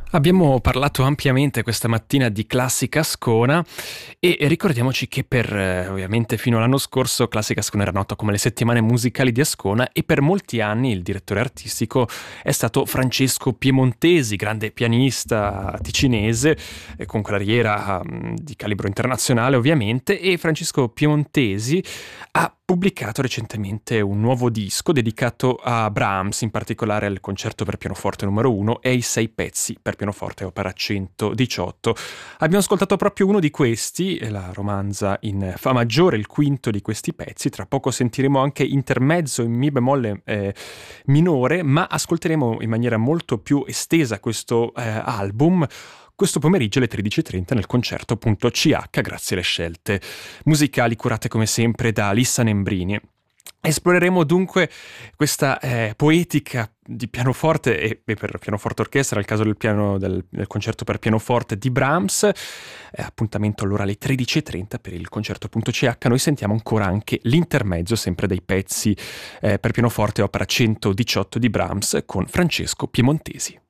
Abbiamo parlato ampiamente questa mattina di Classica Ascona e ricordiamoci che ovviamente fino all'anno scorso Classica Ascona era nota come le settimane musicali di Ascona e per molti anni il direttore artistico è stato Francesco Piemontesi, grande pianista ticinese con carriera di calibro internazionale ovviamente, e Francesco Piemontesi ha pubblicato recentemente un nuovo disco dedicato a Brahms, in particolare al concerto per pianoforte numero 1 e ai 6 pezzi per pianoforte opera 118. Abbiamo ascoltato proprio uno di questi, la romanza in fa maggiore, il quinto di questi pezzi. Tra poco sentiremo anche intermezzo in mi bemolle minore, ma ascolteremo in maniera molto più estesa questo album questo pomeriggio alle 13:30 nel concerto appunto CH, grazie alle scelte musicali curate come sempre da Alissa Nembrini. Esploreremo dunque questa poetica di pianoforte e per pianoforte orchestra, nel caso del concerto per pianoforte di Brahms. Appuntamento allora alle 13:30 per il concerto appunto CH. Noi sentiamo ancora anche l'intermezzo sempre dei pezzi per pianoforte opera 118 di Brahms con Francesco Piemontesi.